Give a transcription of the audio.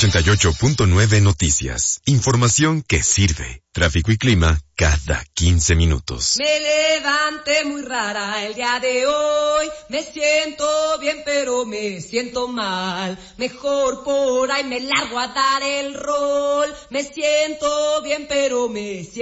88.9 Noticias. Información que sirve. Tráfico y clima cada 15 minutos. Me levanté muy rara el día de hoy. Me siento bien pero me siento mal. Mejor por ahí me largo a dar el rol. Me siento bien pero me siento